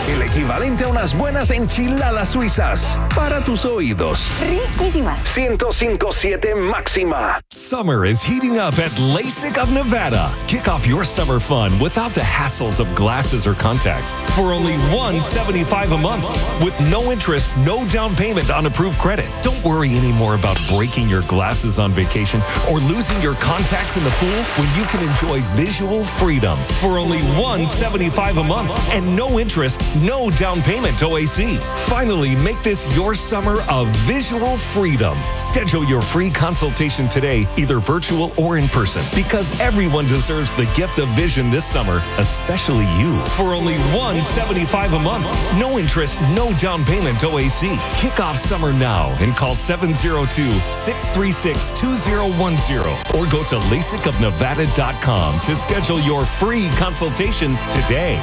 el equivalente a unas buenas enchiladas suizas. Para tus oídos. Riquísimas. 105.7 máxima. Summer is heating up at LASIK of Nevada. Kick off your summer fun without the hassles of glasses or contacts for only $175 a month with no interest, no down payment on approved credit. Don't worry anymore about breaking your glasses on vacation or losing your contacts in the pool when you can enjoy visual freedom for only $175 a month and no interest, no down payment to OAC. Finally, make this your summer of visual freedom. Schedule your free consultation today, either virtual or in person, because everyone deserves the gift of vision this summer, especially you. For only $175 a month, no interest, no down payment to OAC. Kick off summer now and call 702-636-2010 or go to LASIKofNevada.com to schedule your free consultation today.